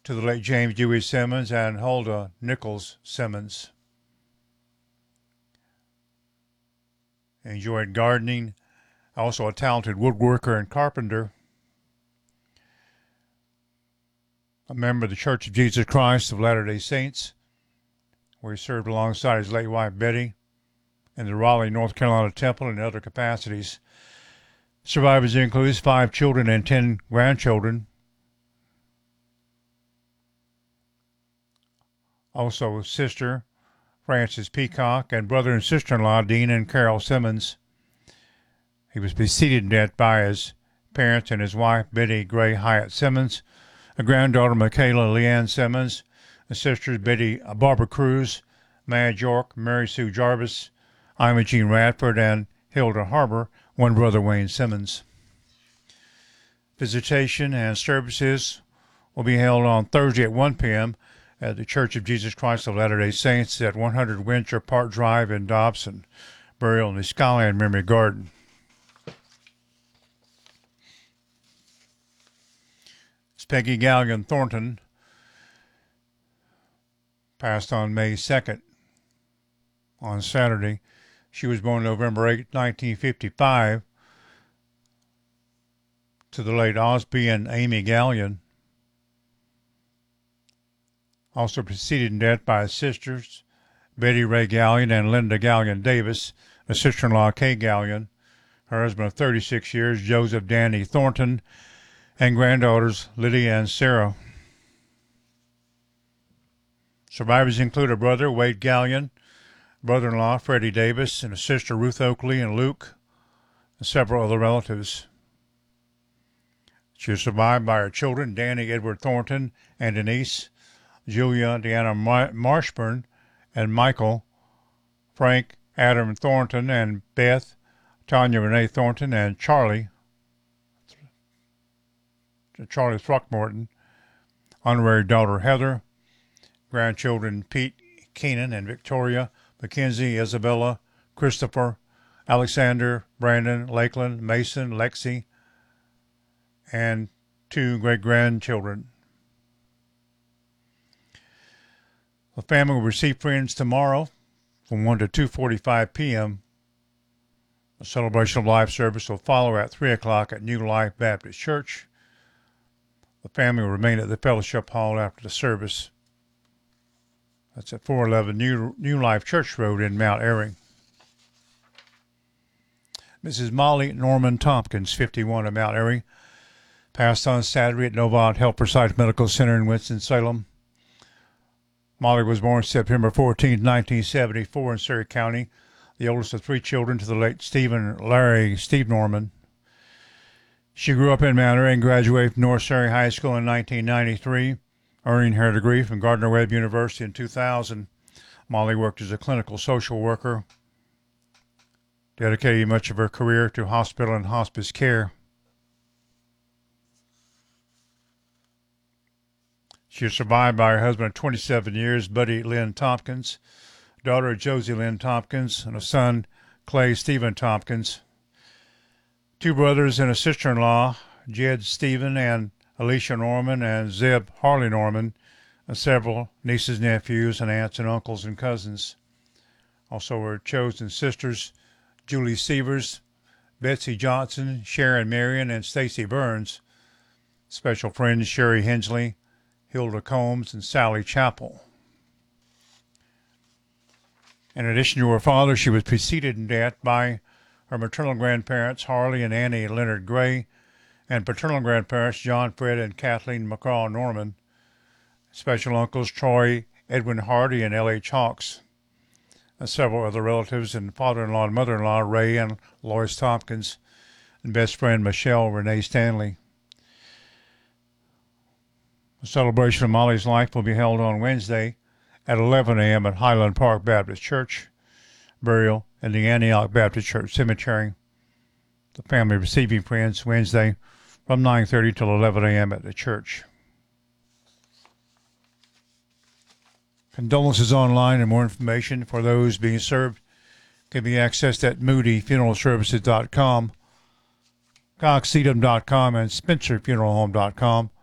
to the late James Dewey Simmons and Huldah Nichols Simmons. Enjoyed gardening, also a talented woodworker and carpenter. A member of the Church of Jesus Christ of Latter-day Saints, where he served alongside his late wife Betty in the Raleigh, North Carolina Temple and other capacities. Survivors include 5 children and 10 grandchildren. Also, sister Frances Peacock and brother and sister-in-law Dean and Carol Simmons. He was preceded in death by his parents and his wife Betty Gray Hyatt Simmons, a granddaughter Michaela Leanne Simmons, and sisters Barbara Cruz, Madge York, Mary Sue Jarvis, Imogene Radford, and Hilda Harbor, one brother Wayne Simmons. Visitation and services will be held on Thursday at 1 p.m. at the Church of Jesus Christ of Latter-day Saints at 100 Windsor Park Drive in Dobson. Burial in the Skyland Memory Garden. Peggy Galligan Thornton passed on May 2nd on Saturday. She was born November 8, 1955, to the late Osby and Amy Gallion. Also preceded in death by his sisters, Betty Ray Gallion and Linda Gallion Davis, a sister-in-law, Kay Gallion, her husband of 36 years, Joseph Danny Thornton, and granddaughters Lydia and Sarah. Survivors include a brother, Wade Gallion, brother-in-law, Freddie Davis, and a sister, Ruth Oakley and Luke, and several other relatives. She was survived by her children, Danny Edward Thornton and Denise, Julia Deanna Marshburn, and Michael, Frank Adam Thornton, and Beth, Tanya Renee Thornton, and Charlie Throckmorton, honorary daughter Heather, grandchildren Pete, Keenan, and Victoria, Mackenzie, Isabella, Christopher, Alexander, Brandon, Lakeland, Mason, Lexi, and 2 great-grandchildren. The family will receive friends tomorrow from 1 to 2:45 p.m. A celebration of life service will follow at 3 o'clock at New Life Baptist Church. The family will remain at the Fellowship Hall after the service. That's at 411 New Life Church Road in Mount Airy. Mrs. Molly Norman Tompkins, 51, of Mount Airy, passed on Saturday at Novant Health Forsyth Medical Center in Winston-Salem. Molly was born September 14, 1974 in Surrey County, the oldest of 3 children to the late Steve Norman. She grew up in Mount Airy and graduated from North Surrey High School in 1993, earning her degree from Gardner-Webb University in 2000. Molly worked as a clinical social worker, dedicating much of her career to hospital and hospice care. She is survived by her husband of 27 years, Buddy Lynn Tompkins, daughter Josie Lynn Tompkins, and a son, Clay Stephen Tompkins. 2 brothers and a sister-in-law, Jed Stephen and Alicia Norman, and Zeb Harley Norman, and several nieces, nephews, and aunts and uncles and cousins. Also her chosen sisters, Julie Severs, Betsy Johnson, Sharon Marion, and Stacy Burns. Special friends Sherry Hensley, Hilda Combs, and Sally Chappell. In addition to her father, she was preceded in death by her maternal grandparents, Harley and Annie Leonard Gray, and paternal grandparents, John Fred and Kathleen McCraw Norman. Special uncles, Troy Edwin Hardy and L.H. Hawks, and several other relatives, and father-in-law and mother-in-law, Ray and Lois Tompkins, and best friend, Michelle Renee Stanley. The celebration of Molly's life will be held on Wednesday at 11 a.m. at Highland Park Baptist Church. Burial in the Antioch Baptist Church Cemetery. The family receiving friends Wednesday from 9:30 till 11 a.m. at the church. Condolences online and more information for those being served can be accessed at moodyfuneralservices.com, coxedum.com, and spencerfuneralhome.com.